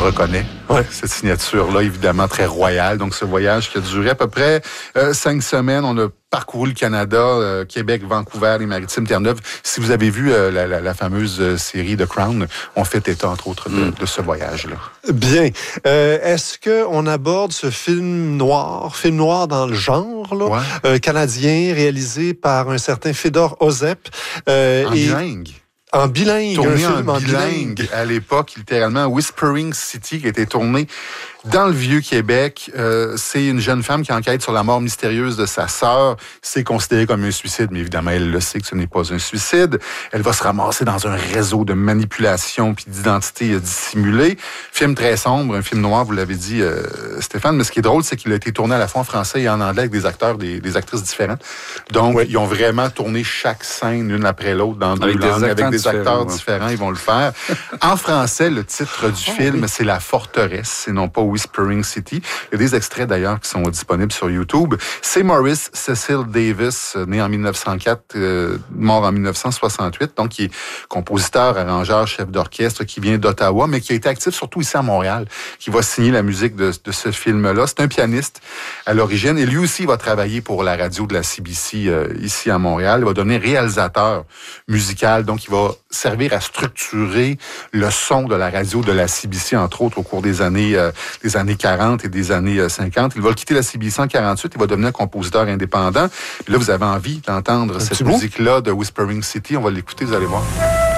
reconnaît cette signature-là, évidemment très royale. Donc, ce voyage qui a duré à peu près 5 semaines. On a parcouru le Canada, Québec, Vancouver, les Maritimes, Terre-Neuve. Si vous avez vu la fameuse série The Crown, on fait état, entre autres, de ce voyage-là. Bien. Est-ce qu'on aborde ce film noir dans le genre, là, canadien, réalisé par un certain Fedor Ozep? Bilingue. En bilingue. Tourné en bilingue à l'époque, littéralement. Whispering City, qui a été tourné dans le Vieux-Québec. C'est une jeune femme qui enquête sur la mort mystérieuse de sa sœur. C'est considéré comme un suicide, mais évidemment, elle le sait que ce n'est pas un suicide. Elle va se ramasser dans un réseau de manipulation puis d'identité dissimulée. Film très sombre, un film noir, vous l'avez dit, Stéphane. Mais ce qui est drôle, c'est qu'il a été tourné à la fois en français et en anglais avec des acteurs, des actrices différentes. Donc, ils ont vraiment tourné chaque scène l'une après l'autre dans deux langues, avec des acteurs différents. Ils vont le faire. En français, le titre du film, c'est La Forteresse, et non pas Whispering City. Il y a des extraits d'ailleurs qui sont disponibles sur YouTube. C'est Maurice Cecil Davis, né en 1904, mort en 1968, donc qui est compositeur, arrangeur, chef d'orchestre, qui vient d'Ottawa, mais qui a été actif surtout ici à Montréal, qui va signer la musique de ce film-là. C'est un pianiste à l'origine, et lui aussi va travailler pour la radio de la CBC ici à Montréal. Il va devenir réalisateur musical, donc il va servir à structurer le son de la radio de la CBC, entre autres, au cours des années 40 et des années 50. Il va quitter la CBC en 48, il va devenir compositeur indépendant. Puis là, vous avez envie d'entendre cette musique-là de Whispering City. On va l'écouter, vous allez voir.